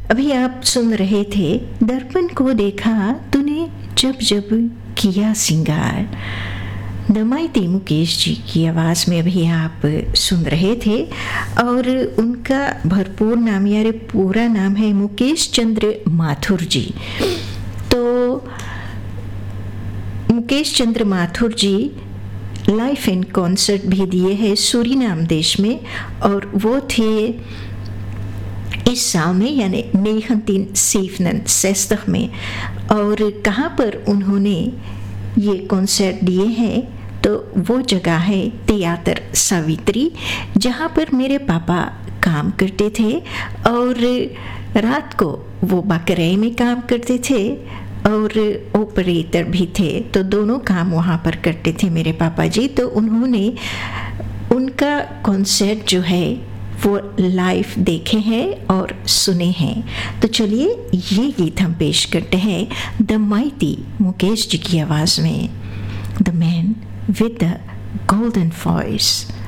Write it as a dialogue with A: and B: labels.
A: अभी आप सुन रहे थे दर्पण को देखा तूने जब जब किया सिंगार। दमाइती मुकेश जी की आवाज़ में अभी आप सुन रहे थे। और उनका भरपूर नाम यार पूरा नाम है मुकेश चंद्र माथुर जी। तो मुकेश चंद्र माथुर जी लाइफ इन कॉन्सर्ट भी दिए हैं सूरीनाम देश में, और वो थे इस साल में यानी 1967 में। और कहाँ पर उन्होंने ये कॉन्सर्ट दिए हैं तो वो जगह है थिएटर सावित्री, जहाँ पर मेरे पापा काम करते थे और रात को वो बकरे में काम करते थे और ऑपरेटर भी थे, तो दोनों काम वहाँ पर करते थे मेरे पापा जी। तो उन्होंने उनका कॉन्सर्ट जो है वो लाइव देखे हैं और सुने हैं। तो चलिए ये गीत हम पेश करते हैं द माइटी मुकेश जी की आवाज़ में, the man with the golden voice.